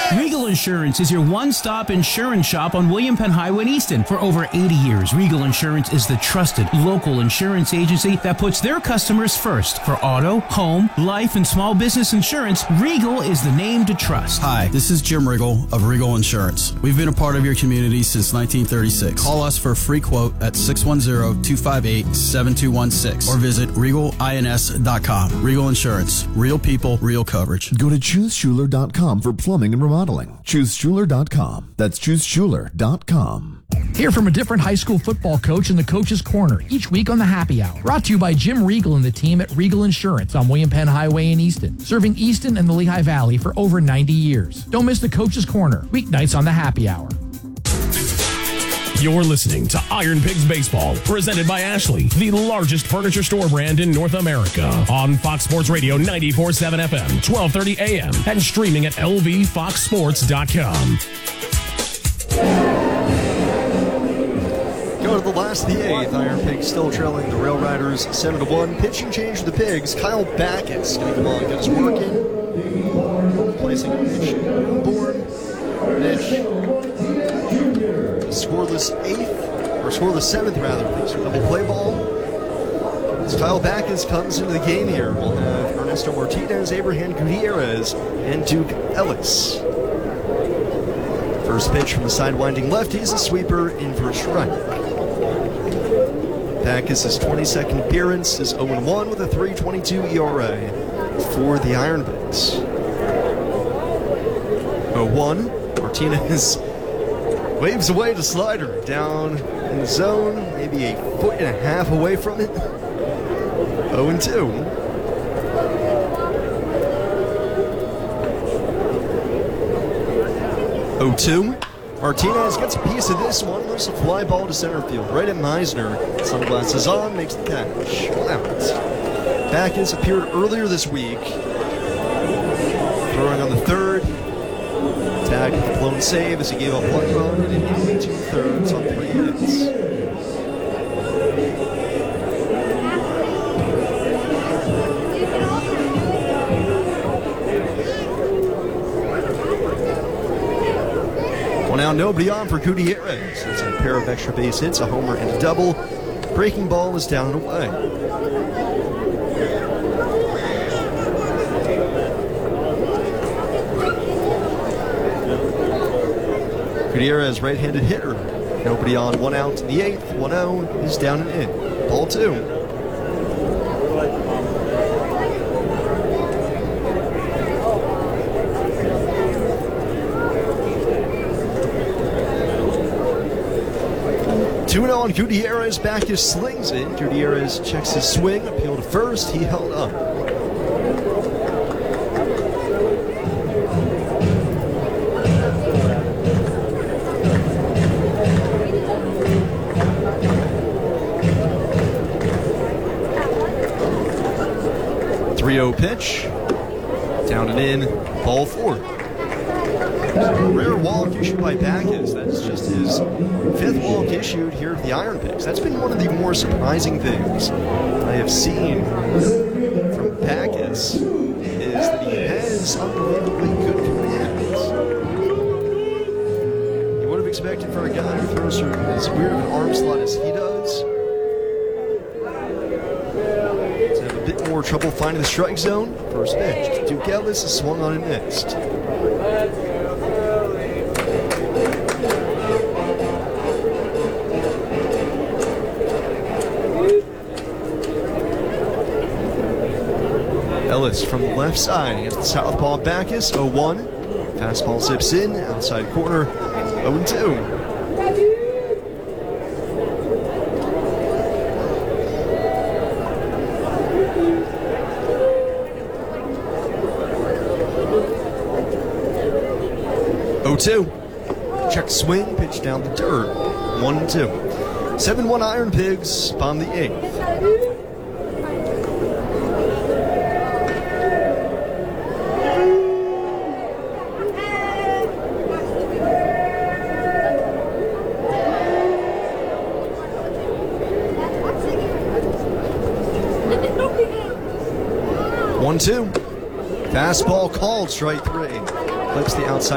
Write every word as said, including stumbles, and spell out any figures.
Regal Insurance is your one-stop insurance shop on William Penn Highway in Easton. For over eighty years, Regal Insurance is the trusted local insurance agency that puts their customers first. For auto, home, life, and small business insurance, Regal is the name to trust. Hi, this is Jim Riggle of Regal Insurance. We've been a part of your community since nineteen thirty-six. Call us for a free quote at six one zero, two five eight, seven two one six or visit regal ins dot com. Regal Insurance. Real people, real coverage. Go to choose schuler dot com for plumbing and remodeling. choose schuler dot com. That's choose schuler dot com. Hear from a different high school football coach in the Coach's Corner each week on the Happy Hour. Brought to you by Jim Regal and the team at Regal Insurance on William Penn Highway in Easton. Serving Easton and the Lehigh Valley for over ninety years. Don't miss the Coach's Corner, weeknights on the Happy Hour. You're listening to Iron Pigs Baseball, presented by Ashley, the largest furniture store brand in North America. On Fox Sports Radio ninety-four point seven F M, twelve thirty A M, and streaming at L V fox sports dot com. Go to the last of the eighth. Iron Pigs still trailing the Rail Riders seven to one. Pitching change for the Pigs. Kyle Backus going to come on, get his work in. Placing on pitch. Born. Pitch. Scoreless eighth, or scoreless seventh rather, thanks for double play ball. As Kyle Backus comes into the game here, we'll have Ernesto Martinez, Abraham Gutierrez, and Duke Ellis. First pitch from the side-winding lefty is a sweeper in for a strike. Backus' twenty-second appearance is oh and one with a three point two two E R A for the Iron Pigs. oh one, Martinez waves away the slider down in the zone, maybe a foot and a half away from it. oh and two. oh two. Martinez gets a piece of this one. There's a fly ball to center field, right at Meisner. Sunglasses on, makes the catch. One out. Backus appeared earlier this week, throwing on the third. Tag with a blown save as he gave up one run and an inning two thirds on three hits. Well, now nobody on for Gutierrez. It's a pair of extra base hits, a homer and a double. Breaking ball is down and away. Gutierrez, right-handed hitter. Nobody on, one out in the eighth. one oh is down and in. Ball two. two and oh on Gutierrez. Backus slings it. Gutierrez checks his swing. Appeal to first. He held up. three oh pitch, down and in, ball four. A rare walk issued by Backus. That's just his fifth walk issued here at the Iron Pigs. That's been one of the more surprising things I have seen from Backus, is that he has unbelievably good command. You would have expected for a guy who throws through as weird of an arm slot as he does to have a bit more trouble finding the strike zone. First pitch. Duke Ellis is swung on and missed. Ellis from the left side against the southpaw Backus. oh one. Fastball zips in, outside corner. oh and two. oh two. Check swing, pitch down the dirt. one and two. seven one Iron Pigs bomb the eighth. one two. Fastball called, strike three. Flips the outside